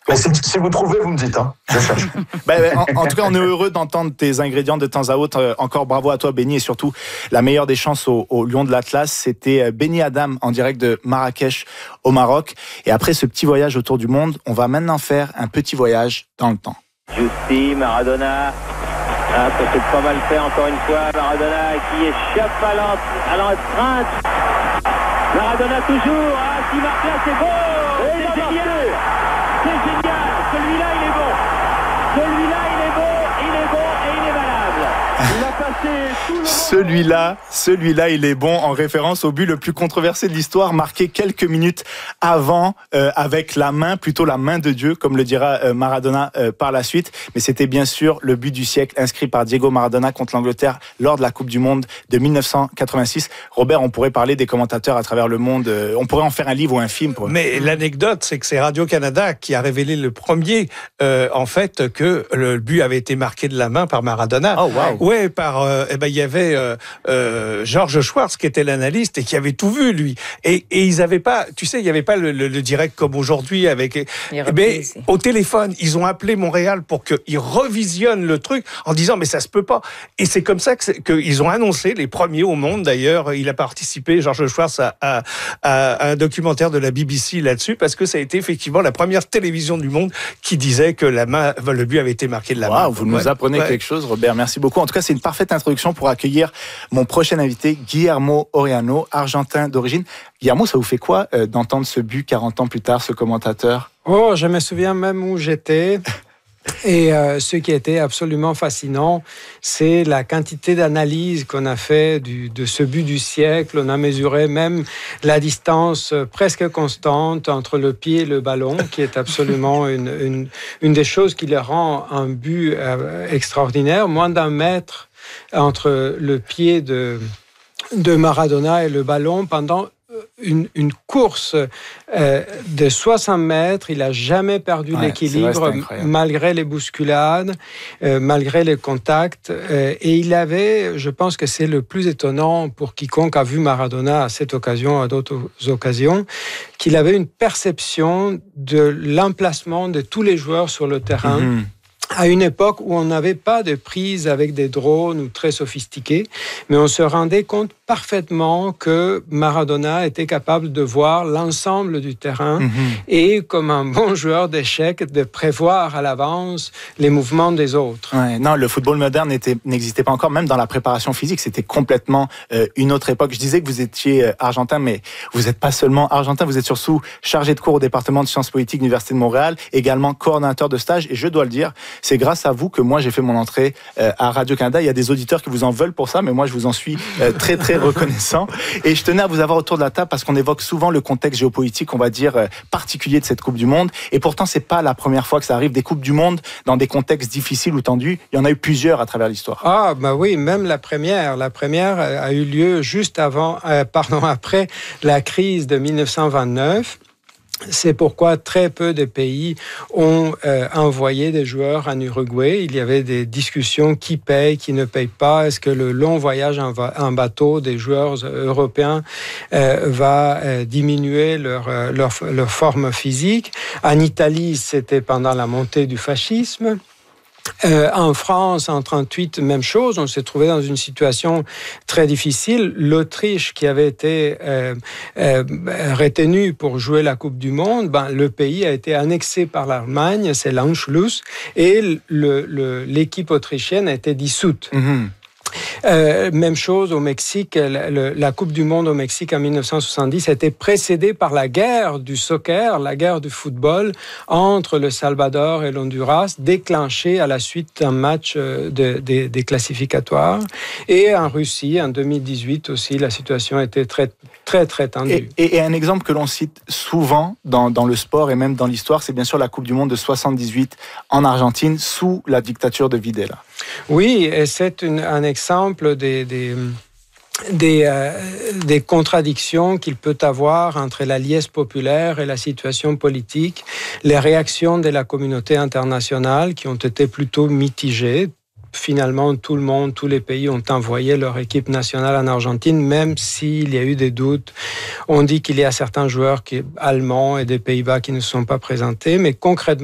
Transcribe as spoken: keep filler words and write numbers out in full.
Mais si, si vous trouvez, vous me dites. Hein. Je cherche. ben, ben, en, en tout cas, on est heureux d'entendre tes ingrédients de temps à autre. Euh, encore bravo à toi, Benny, et surtout la meilleure des chances au, au Lion de l'Atlas. C'était Benny Adam en direct de Marrakech au Maroc. Et après ce petit voyage autour du monde, on va maintenant faire un petit voyage dans le temps. Justi, Maradona. Ah, ça s'est pas mal fait encore une fois. Maradona qui échappe à l'en- à l'empreinte. Maradona toujours. Ah, qui marque là, c'est beau. C'est génial. C'est génial. Celui-là, il est bon. Celui-là, il est bon. Il est bon et il est valable. Il a passé tout le monde. Celui-là, celui-là, il est bon, en référence au but le plus controversé de l'histoire, marqué quelques minutes avant, euh, avec la main, plutôt la main de Dieu, comme le dira euh, Maradona euh, par la suite. Mais c'était bien sûr le but du siècle, inscrit par Diego Maradona contre l'Angleterre lors de la Coupe du Monde de mille neuf cent quatre-vingt-six. Robert, on pourrait parler des commentateurs à travers le monde. Euh, on pourrait en faire un livre ou un film. Pour... Mais l'anecdote, c'est que c'est Radio-Canada qui a révélé le premier, euh, en fait, que le but avait été marqué de la main par Maradona. Oh, wow. Ouais, par, euh, eh ben, il y avait euh, euh, Georges Schwartz qui était l'analyste et qui avait tout vu, lui. Et, et ils avaient pas, tu sais, il y avait pas le, le, le direct comme aujourd'hui avec. Mais au téléphone, ils ont appelé Montréal pour qu'ils revisionnent le truc en disant mais ça se peut pas. Et c'est comme ça que qu'ils ont annoncé, les premiers au monde d'ailleurs. Il a participé, Georges Schwartz, à, à, à un documentaire de la B B C là-dessus parce que ça a été effectivement la première télévision du monde qui disait que la main, le but avait été marqué de la wow, main. Vous nous ouais. apprenez ouais. quelque chose, Robert. Merci beaucoup. En tout cas, c'est une parfaite introduction pour accueillir mon prochain invité, Guillermo Oriano, argentin d'origine. Guillermo, ça vous fait quoi euh, d'entendre ce but quarante ans plus tard, ce commentateur? Oh, je me souviens même où j'étais. Et euh, ce qui était absolument fascinant, c'est la quantité d'analyse qu'on a fait du, de ce but du siècle. On a mesuré même la distance presque constante entre le pied et le ballon, qui est absolument une, une, une des choses qui le rend un but euh, extraordinaire. Moins d'un mètre entre le pied de, de Maradona et le ballon pendant Une, une course euh, de soixante mètres, il n'a jamais perdu ouais, l'équilibre vrai, malgré les bousculades, euh, malgré les contacts. Euh, et il avait, je pense que c'est le plus étonnant pour quiconque a vu Maradona à cette occasion, à d'autres occasions, qu'il avait une perception de l'emplacement de tous les joueurs sur le terrain. Mm-hmm. À une époque où on n'avait pas de prise avec des drones ou très sophistiqués, mais on se rendait compte parfaitement que Maradona était capable de voir l'ensemble du terrain mm-hmm. et, comme un bon joueur d'échecs, de prévoir à l'avance les mouvements des autres. Ouais, non, le football moderne n'était, n'existait pas encore, même dans la préparation physique, c'était complètement euh, une autre époque. Je disais que vous étiez euh, argentin, mais vous n'êtes pas seulement argentin, vous êtes surtout chargé de cours au département de sciences politiques de l'Université de Montréal, également coordonnateur de stage, et je dois le dire, c'est grâce à vous que moi j'ai fait mon entrée euh, à Radio-Canada. Il y a des auditeurs qui vous en veulent pour ça, mais moi je vous en suis euh, très très reconnaissant. Et je tenais à vous avoir autour de la table parce qu'on évoque souvent le contexte géopolitique, on va dire, euh, particulier de cette Coupe du Monde. Et pourtant, c'est pas la première fois que ça arrive, des Coupes du Monde dans des contextes difficiles ou tendus. Il y en a eu plusieurs à travers l'histoire. Ah, bah oui, même la première. La première a eu lieu juste avant, euh, pardon, après la crise de dix-neuf cent vingt-neuf. C'est pourquoi très peu de pays ont euh, envoyé des joueurs en Uruguay. Il y avait des discussions qui paye, qui ne paye pas. Est-ce que le long voyage en, va- en bateau des joueurs européens euh, va euh, diminuer leur, euh, leur, leur forme physique? En Italie, c'était pendant la montée du fascisme. Euh, en France, en trente-huit, même chose. On s'est trouvé dans une situation très difficile. L'Autriche, qui avait été euh, euh, retenue pour jouer la Coupe du Monde, ben, le pays a été annexé par l'Allemagne, c'est l'Anschluss, et le, le, l'équipe autrichienne a été dissoute. Mm-hmm. Euh, même chose au Mexique, la, la Coupe du Monde au Mexique en dix-neuf cent soixante-dix a été précédée par la guerre du soccer, la guerre du football entre le Salvador et l'Honduras, déclenchée à la suite d'un match de, de, des classificatoires. Et en Russie, en deux mille dix-huit aussi, la situation était très, très, très tendue. Et, et, et un exemple que l'on cite souvent dans, dans le sport et même dans l'histoire, c'est bien sûr la Coupe du Monde de soixante-dix-huit en Argentine, sous la dictature de Videla. Oui, et c'est une, un exemple des, des, des, euh, des contradictions qu'il peut avoir entre la liesse populaire et la situation politique, les réactions de la communauté internationale qui ont été plutôt mitigées. Finalement, tout le monde, tous les pays ont envoyé leur équipe nationale en Argentine, même s'il y a eu des doutes. On dit qu'il y a certains joueurs qui, allemands et des Pays-Bas qui ne se sont pas présentés, mais concrètement,